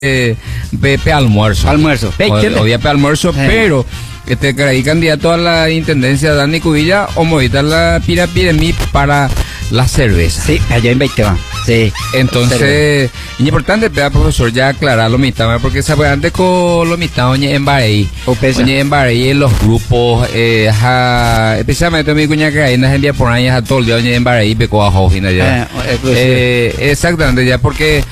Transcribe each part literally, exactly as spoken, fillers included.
eh, Pepe Almuerzo. Almuerzo. Odia Pepe Almuerzo, eh. pero este caray candidato a la intendencia Dani Cubilla o movita la Pirapiremí para la cerveza. Sí, allá en Beiteba. Sí. Entonces, es importante, profesor, ya aclarar lo mitad, porque sabe antes con lo mitad en Barey, en Barey en los grupos, eh, ja, especialmente mi cuña que hay en envía por ahí a todo el día en Barey, peco a Jovina ya. Eh, exactamente, ya porque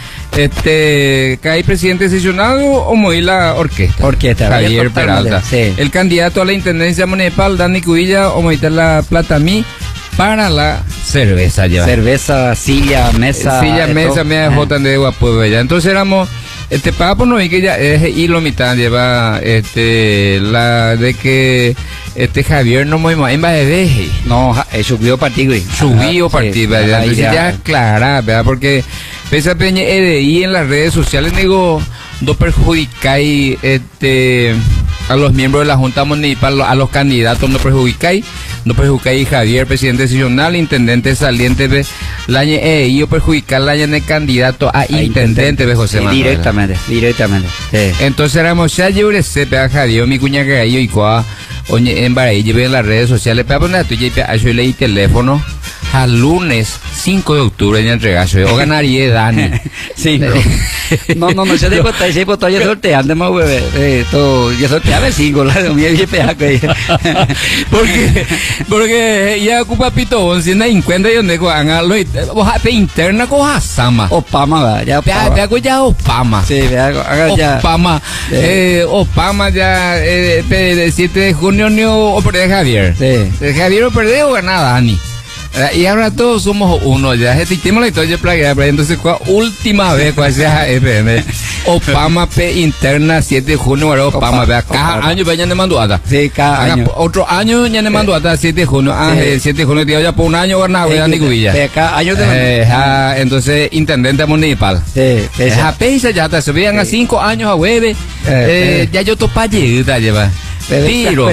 este que hay presidente sesionado o muy la orquesta. Orquesta. Javier Peralta. Sí. El candidato a la intendencia municipal, Dani Cubilla, o muy la plata mí. Para la cerveza ya. Cerveza, silla, mesa. Silla, mesa, me jotan de guapo ya. Entonces éramos, este papo no vi que ya es y lo mitad lleva este la de que este Javier no muy en base de no eh, subió partido subió partido sí, entonces ya, ya aclarar, ¿verdad? Porque pesa peña E D I en las redes sociales digo no perjudicáis este a los miembros de la Junta Municipal, a los candidatos no perjudicáis, no perjudicáis Javier, presidente decisional, intendente saliente, ve, la eh, y yo perjudicar la de candidato a, a intendente, intendente, ve José Manuel. Directamente, directamente. Sí. Entonces éramos ya yo le sé, a Javier, mi cuña que hay y coa, oye, en Barahí, llevé en las redes sociales, pero poner tu J P A, yo leí teléfono. Al lunes cinco de octubre en el regazo, o ganaría Dani. Sí, no, no, no, no se debe votar, se votó ya sorteando, más bebé. Eh, todo, ya sorteaba cinco, la de mi J P A. Porque, porque ya ocupa pito once, en encuentra y donde cojan a los interna coja Sama. Opama, va, ya Opama. Vea, vea, ya Opama. Sí, vea, haga ya. Opama, eh, Opama ya, eh, el siete de junio, o perder Javier. Sí. Javier o perder o ganar Dani. Y ahora todos somos uno, ya hicimos la historia de plaga, entonces ¿cuál última vez cuál sea F M? Opama P interna siete de junio, Opama, vea, cada año vayan de manduata. Sí, cada año. Otro año ya de manduata siete de junio, ah, siete de junio, tío, ya por un año ganaba Dani Cubilla. Cada año de entonces, intendente municipal. Sí, esa pesa ya te subían a cinco años a hueve, ya yo topa lleguita lleva. Pero,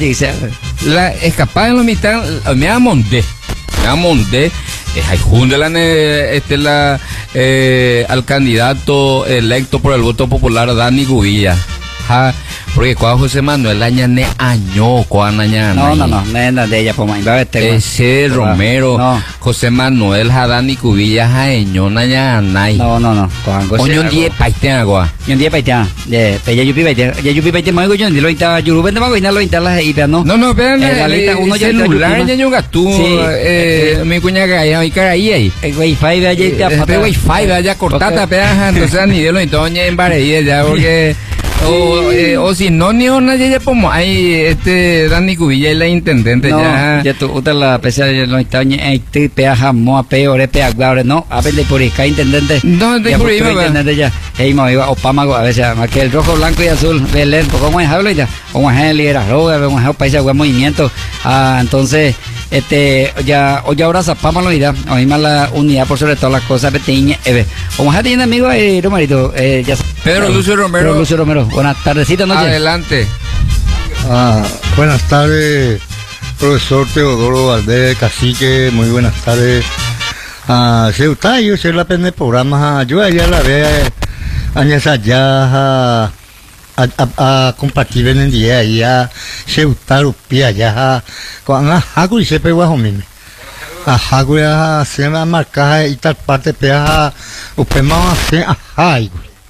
la escapada en la mitad, me amonté. Monte, hay junta la este la eh, al candidato electo por el voto popular Dani Cubilla. Ja, porque cuando José Manuel aña ne año cuando aña no no no nena de ella por más ese Romero no. José Manuel Dani Cubilla jaeño naña nai no no no coño die paite agua yo die paite de pe ya yo pibe ya yo pibe más yo ni lo está yo vende más no lo instala y no no no espera la lista uno ya celular ya yo gasto eh mi cuña que hay cara ahí ahí el wifi de allá el wifi de allá cortada pedaja entonces ni de lo entonces en Barahí ya porque o, eh, o si no ni una ya como hay este Dani Cubilla y la intendente no, ya ya tú usted la pesa de los estaños este peaja moa peor peagua no a ver de por acá intendente no de por ahí intendente ya hey mo iba Opama a veces más que el rojo blanco y azul ver cómo es hablo ya cómo es el lidera roga cómo es el país de movimiento ah entonces este ya hoy ahora zapama la unidad hoy más la unidad por sobre todas las cosas pequeñas eh como ya tiene amigo eh Romerito eh ya Pedro Lucio Romero Pedro Lucio Romero buenas tardecitas noches adelante ah, buenas tardes profesor Teodoro Valdés Cacique muy buenas tardes ah se está yo sé la pende programa yo allá la ve años allá a, a, a compartir en el día y a se usar upia ya con a hago y se pegó a hombre a hago ya se me marca y tal parte pega upema se a hay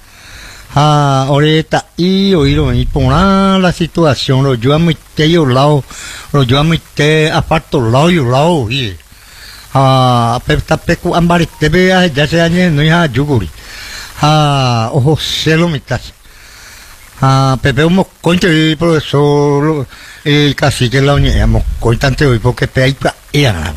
ah ahorita y oído y poner la situación lo yo muy te yo lado lo yo muy te aparto lado yo lado y ah pero está peco ambari te vea ya se añe no ya yuguri ah ojo se lo mitas ah pepe un conche profesor el cacique la uña contante hoy porque pe ahí era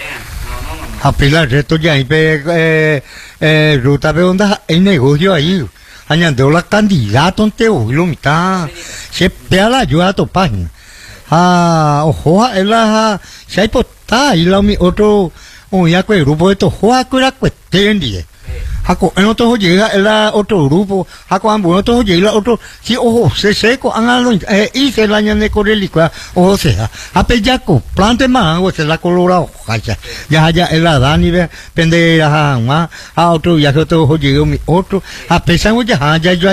a pilar resto ya y pe eh eh ruta pe onda hay negocio ahí añadió la candidato ante hoy lo mitad se pega la ayuda a tu página ah ojo es la se hay portada y la otro un ya que el grupo de estos juegos que era cuestión de Jaco, en otro llega el otro grupo, Jaco, en otro llega otro, si ojo, se seco, angalo, eh, y se la ñane correlicua, ojo sea, a peyaco, plante más, o se la colorado, jacha, ya ya el adani, pende, a otro, ya que otro llega otro, a pesar de ya, ya